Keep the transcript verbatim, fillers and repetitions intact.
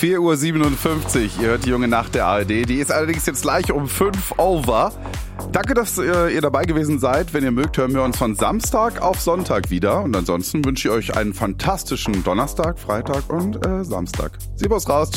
vier Uhr siebenundfünfzig. Ihr hört die junge Nacht der A R D. Die ist allerdings jetzt gleich um fünf over. Danke, dass äh, ihr dabei gewesen seid. Wenn ihr mögt, hören wir uns von Samstag auf Sonntag wieder. Und ansonsten wünsche ich euch einen fantastischen Donnerstag, Freitag und äh, Samstag. Servus raus.